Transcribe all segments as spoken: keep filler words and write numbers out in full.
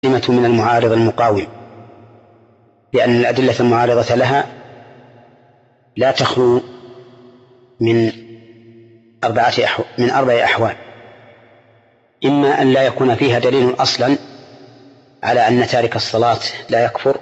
من المعارض المقاوم، لأن الأدلة المعارضة لها لا تخلو من أربعة أحو... من أربع أحوال: إما أن لا يكون فيها دليل أصلا على أن تارك الصلاة لا يكفر،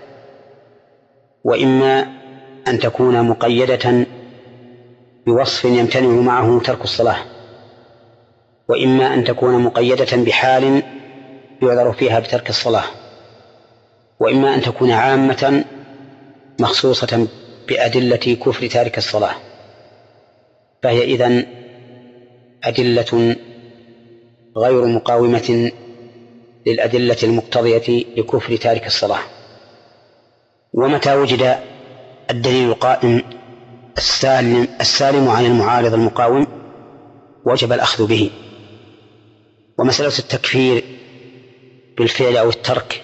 وإما أن تكون مقيدة بوصف يمتنع معه ترك الصلاة، وإما أن تكون مقيدة بحال يعذر فيها بترك الصلاة، وإما أن تكون عامة مخصوصة بأدلة كفر تارك الصلاة، فهي إذن أدلة غير مقاومة للأدلة المقتضية لكفر تارك الصلاة. ومتى وجد الدليل القائم السالم, السالم عن المعارض المقاوم وجب الأخذ به. ومسألة التكفير بالفعل أو الترك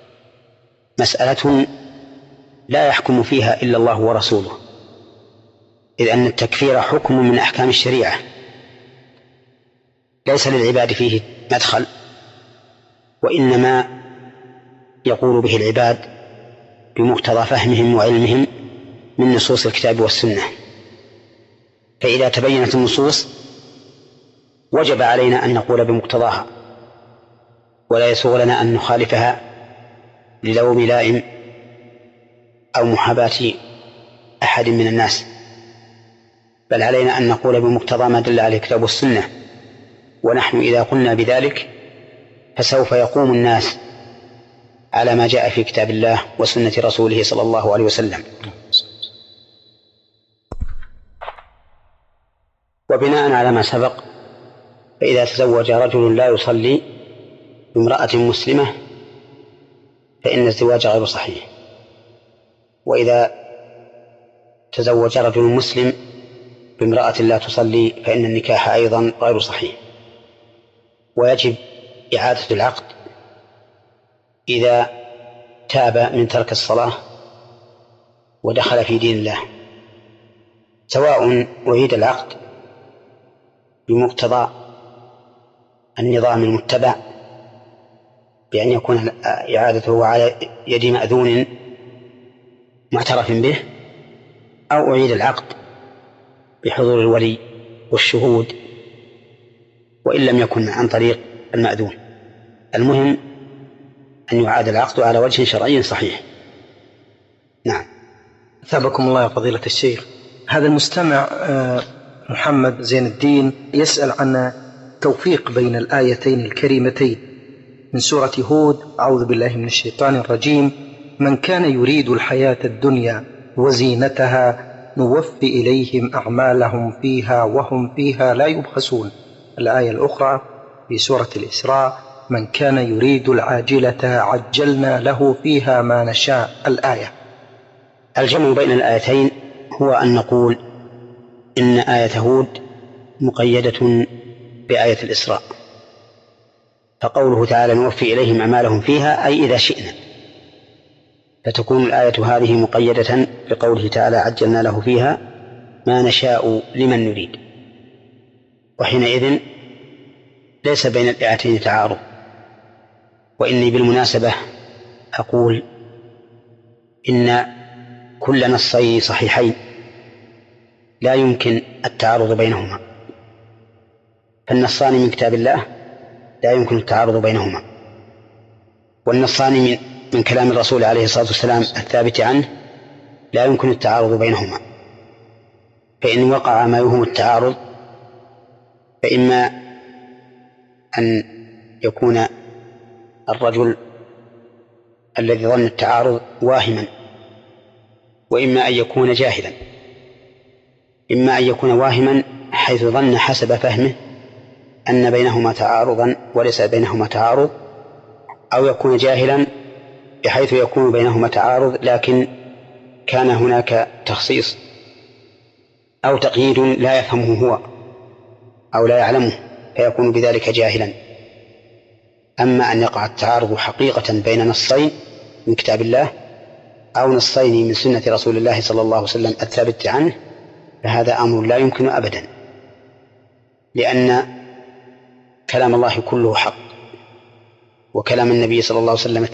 مسألة لا يحكم فيها إلا الله ورسوله، إذ أن التكفير حكم من أحكام الشريعة ليس للعباد فيه مدخل، وإنما يقول به العباد بمقتضى فهمهم وعلمهم من نصوص الكتاب والسنة. فإذا تبينت النصوص وجب علينا أن نقول بمقتضاها، ولا يسوغ لنا أن نخالفها للوم لائم أو محاباة أحد من الناس، بل علينا أن نقول بمقتضى ما دل عليه الكتاب والسنة. ونحن إذا قلنا بذلك فسوف يقوم الناس على ما جاء في كتاب الله وسنة رسوله صلى الله عليه وسلم. وبناء على ما سبق، فإذا تزوج رجل لا يصلي بامرأة مسلمة فإن الزواج غير صحيح، وإذا تزوج رجل مسلم بامرأة لا تصلي فإن النكاح أيضا غير صحيح. ويجب إعادة العقد إذا تاب من ترك الصلاة ودخل في دين الله، سواء أعيد العقد بمقتضى النظام المتبع بأن يكون إعادته على يد مأذون معترف به، أو أعيد العقد بحضور الولي والشهود وإن لم يكن عن طريق المأذون. المهم أن يعاد العقد على وجه شرعي صحيح. نعم. أثابكم الله يا فضيلة الشيخ. هذا المستمع محمد زين الدين يسأل عن توفيق بين الآيتين الكريمتين من سورة هود: أعوذ بالله من الشيطان الرجيم، من كان يريد الحياة الدنيا وزينتها نوفي إليهم أعمالهم فيها وهم فيها لا يبخسون. الآية الأخرى في سورة الإسراء: من كان يريد العاجلة عجلنا له فيها ما نشاء. الآية. الجمع بين الآيتين هو أن نقول إن آية هود مقيدة بآية الإسراء، فقوله تعالى نوفي إليهم أعمالهم فيها أي إذا شئنا، فتكون الآية هذه مقيدة بقوله تعالى عجلنا له فيها ما نشاء لمن نريد. وحينئذ ليس بين الآيتين تعارض. وإني بالمناسبة أقول إن كل نصين صحيحين لا يمكن التعارض بينهما، فالنصان من كتاب الله لا يمكن التعارض بينهما، والنصان من, من كلام الرسول عليه الصلاة والسلام الثابت عنه لا يمكن التعارض بينهما. فإن وقع ما يوهم التعارض فإما أن يكون الرجل الذي ظن التعارض واهما، وإما أن يكون جاهلا. إما أن يكون واهما حيث ظن حسب فهمه أن بينهما تعارضا وليس بينهما تعارض، أو يكون جاهلا بحيث يكون بينهما تعارض لكن كان هناك تخصيص أو تقييد لا يفهمه هو أو لا يعلمه فيكون بذلك جاهلا. أما أن يقع التعارض حقيقة بين نصين من كتاب الله أو نصين من سنة رسول الله صلى الله عليه وسلم الثابت عنه فهذا أمر لا يمكن أبدا، لأن كلام الله كله حق وكلام النبي صلى الله عليه وسلم